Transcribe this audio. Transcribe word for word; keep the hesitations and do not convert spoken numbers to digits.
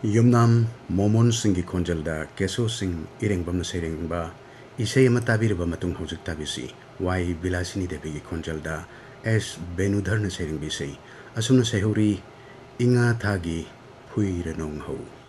ꯌꯨꯝꯅꯥꯝ ꯃꯣꯃꯣꯟ ꯁꯤꯡꯒꯤ ꯈꯣꯟꯖꯦꯜꯗ ꯀꯦꯁꯣ ꯁꯤꯡ ꯏꯔꯦꯡꯕꯝꯅ ꯁꯩꯔꯦꯡꯕ ꯏꯁꯩ ꯑꯃ ꯇꯥꯕꯤꯔꯕ ꯃꯇꯨꯡ ꯍꯧꯖꯤꯛ ꯇꯥꯕꯤꯁꯤ ꯋꯥꯏ ꯕꯤꯂꯥꯁꯤꯅꯤ ꯗꯦꯕꯤꯒꯤ ꯈꯣꯟꯖꯦꯜꯗ ꯑꯦꯁ ꯕꯦꯅꯨꯙꯔꯅ ꯁꯩꯔꯦꯡꯕꯤ ꯏꯁꯩ ꯑꯁꯨꯝꯅ ꯁꯩꯍꯧꯔꯤ ꯏꯉꯥ ꯊꯥꯒꯤ ꯐꯨꯏꯔ ꯅꯣꯡꯍꯧ